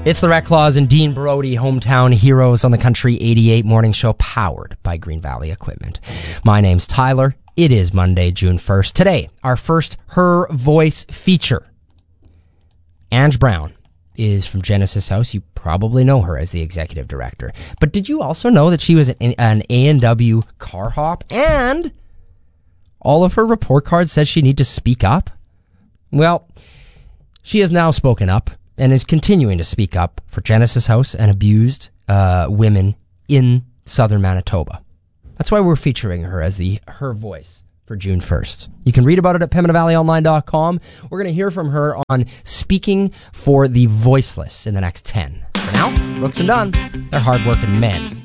It's the Red Claws and Dean Brody, hometown heroes on the Country 88 morning show, powered by Green Valley Equipment. My name's Tyler. It is Monday, June 1st. Today, our first Her Voice feature. Ange Brown is from Genesis House. You probably know her as the executive director. But did you also know that she was an A&W car hop? And all of her report cards said she need to speak up? Well, she has now spoken up and is continuing to speak up for Genesis House and abused women in southern Manitoba. That's why we're featuring her as her voice for June 1st. You can read about it at PembinaValleyOnline.com. We're going to hear from her on speaking for the voiceless in the next 10. For now, Brooks and Dunn, they're hardworking men.